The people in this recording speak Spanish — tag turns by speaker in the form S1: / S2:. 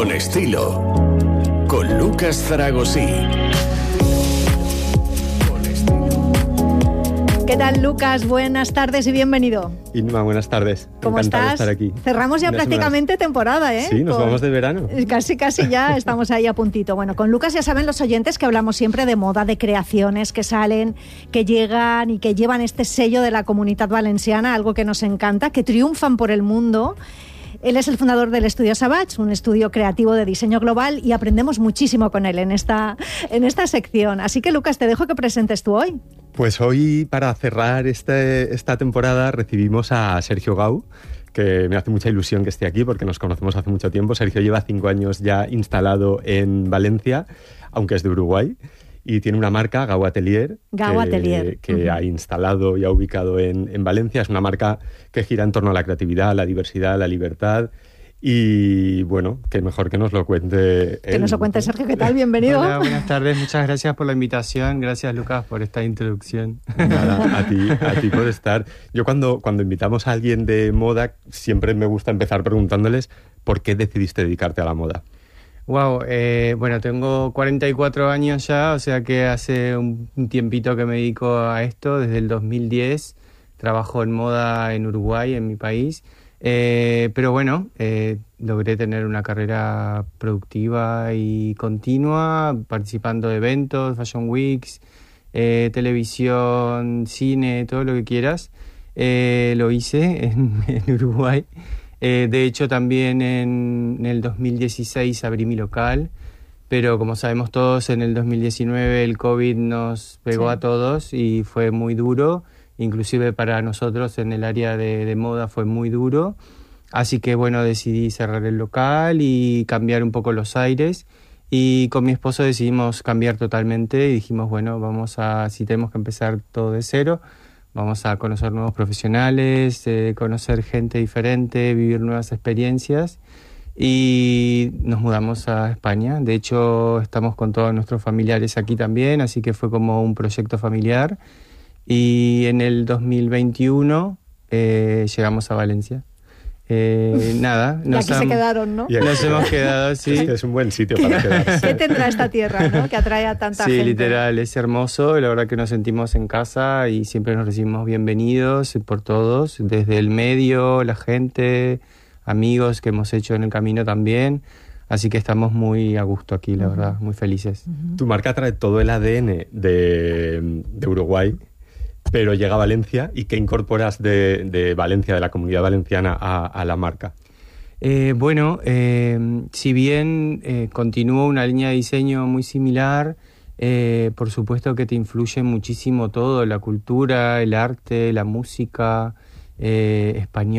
S1: Con estilo, con Lucas Zaragosí.
S2: ¿Qué tal, Lucas? Buenas tardes y bienvenido.
S3: Inma, buenas tardes.
S2: ¿Cómo
S3: Encantado
S2: estás?
S3: de estar aquí.
S2: Cerramos ya prácticamente temporada, ¿eh?
S3: Sí, nos vamos de verano.
S2: Casi ya estamos ahí a puntito. Bueno, con Lucas ya saben los oyentes que hablamos siempre de moda, de creaciones que salen, que llegan y que llevan este sello de la Comunitat Valenciana, algo que nos encanta, que triunfan por el mundo. Él es el fundador del Estudio Savage, un estudio creativo de diseño global, y aprendemos muchísimo con él en esta sección. Así que, Lucas, te dejo que presentes tú hoy.
S3: Pues hoy, para cerrar esta temporada, recibimos a Sergio Gau, que me hace mucha ilusión que esté aquí porque nos conocemos hace mucho tiempo. Sergio lleva 5 años ya instalado en Valencia, aunque es de Uruguay, y tiene una marca, Gau Atelier, que ha instalado y ha ubicado en Valencia. Es una marca que gira en torno a la creatividad, la diversidad, la libertad. Y bueno, que mejor que nos lo cuente él.
S2: Que nos lo cuente Sergio. ¿Qué tal? Bienvenido.
S4: Hola, buenas tardes. Muchas gracias por la invitación. Gracias, Lucas, por esta introducción.
S3: Nada, a ti por estar. Yo cuando invitamos a alguien de moda, siempre me gusta empezar preguntándoles ¿por qué decidiste dedicarte a la moda?
S4: Wow, bueno, tengo 44 años ya, o sea que hace un tiempito que me dedico a esto, desde el 2010. Trabajo en moda en Uruguay, en mi país. Pero bueno, logré tener una carrera productiva y continua, participando de eventos, Fashion Weeks, televisión, cine, todo lo que quieras. Lo hice en Uruguay. De hecho, también en el 2016 abrí mi local, pero como sabemos todos, en el 2019 el COVID nos pegó a todos y fue muy duro. Inclusive para nosotros en el área de moda fue muy duro. Así que bueno, decidí cerrar el local y cambiar un poco los aires. Y con mi esposo decidimos cambiar totalmente y dijimos, bueno, si tenemos que empezar todo de cero, vamos a conocer nuevos profesionales, conocer gente diferente, vivir nuevas experiencias. Y nos mudamos a España. De hecho, estamos con todos nuestros familiares aquí también, así que fue como un proyecto familiar. Y en el 2021 llegamos a Valencia. Nada.
S2: Y aquí se quedaron, ¿no?
S4: Nos hemos quedado, sí.
S3: Es que es un buen sitio para quedarse.
S2: ¿Qué tendrá esta tierra, ¿no? Que atrae a tanta gente.
S4: Sí, literal, es hermoso. La verdad que nos sentimos en casa y siempre nos recibimos bienvenidos por todos, desde el medio, la gente, amigos que hemos hecho en el camino también. Así que estamos muy a gusto aquí, la verdad, muy felices.
S3: Tu marca trae todo el ADN de Uruguay, pero llega a Valencia. ¿Y qué incorporas de Valencia, de la Comunidad Valenciana, a la marca?
S4: Bueno, si bien continúo una línea de diseño muy similar, por supuesto que te influye muchísimo todo, la cultura, el arte, la música, español.